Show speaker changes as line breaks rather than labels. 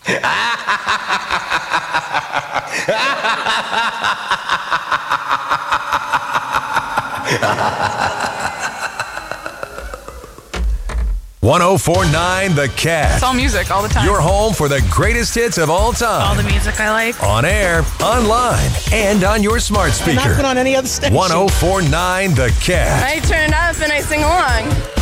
.1049 The Cat.
It's all music all the time.
Your home for the greatest hits of all time.
All the music I like.
On air, online, and on your smart speaker.
Not been on any other station.
1049 The Cat.
I turn it up and I sing along.